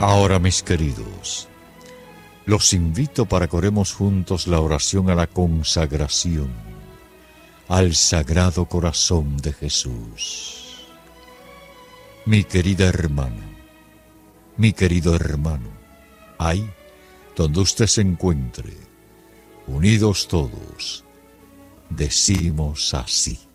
Ahora, mis queridos, los invito para que oremos juntos la oración a la consagración al Sagrado Corazón de Jesús. Mi querida hermana, mi querido hermano, ahí donde usted se encuentre, unidos todos, decimos así.